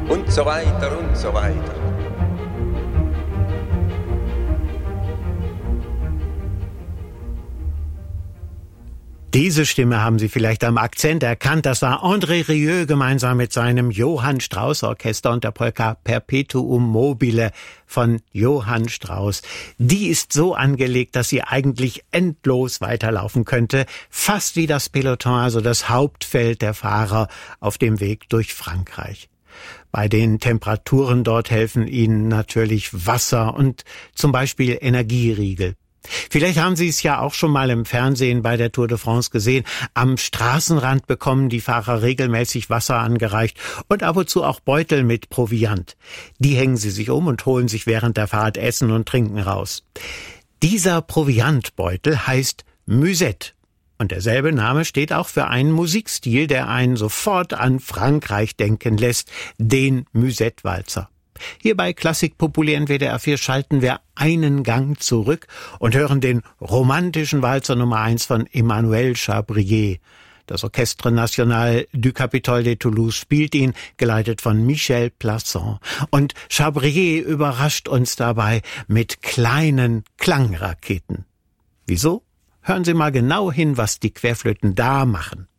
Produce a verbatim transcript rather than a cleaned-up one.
und so weiter und so weiter. Diese Stimme haben Sie vielleicht am Akzent erkannt. Das war André Rieu gemeinsam mit seinem Johann Strauss Orchester und der Polka Perpetuum mobile von Johann Strauss. Die ist so angelegt, dass sie eigentlich endlos weiterlaufen könnte. Fast wie das Peloton, also das Hauptfeld der Fahrer auf dem Weg durch Frankreich. Bei den Temperaturen dort helfen ihnen natürlich Wasser und zum Beispiel Energieriegel. Vielleicht haben Sie es ja auch schon mal im Fernsehen bei der Tour de France gesehen. Am Straßenrand bekommen die Fahrer regelmäßig Wasser angereicht und ab und zu auch Beutel mit Proviant. Die hängen sie sich um und holen sich während der Fahrt Essen und Trinken raus. Dieser Proviantbeutel heißt Musette. Und derselbe Name steht auch für einen Musikstil, der einen sofort an Frankreich denken lässt, den Musette-Walzer. Hier bei Klassik populär in W D R vier schalten wir einen Gang zurück und hören den romantischen Walzer Nummer eins von Emmanuel Chabrier. Das Orchestre National du Capitole de Toulouse spielt ihn, geleitet von Michel Plasson. Und Chabrier überrascht uns dabei mit kleinen Klangraketen. Wieso? Hören Sie mal genau hin, was die Querflöten da machen.